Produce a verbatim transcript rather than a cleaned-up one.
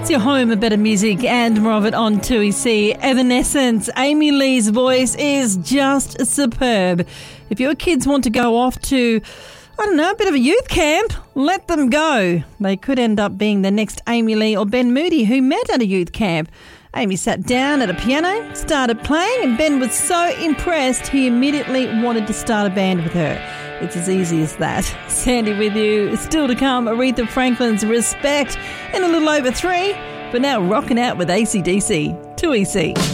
Makes your home a better music, and more of it on two E C. Evanescence. Amy Lee's voice is just superb. If your kids want to go off to, I don't know, a bit of a youth camp, let them go. They could end up being the next Amy Lee or Ben Moody, who met at a youth camp. Amy sat down at a piano, started playing, and Ben was so impressed he immediately wanted to start a band with her. It's as easy as that. Sandy with you. Still to come, Aretha Franklin's Respect in a little over three, but now rocking out with A C D C. two E C.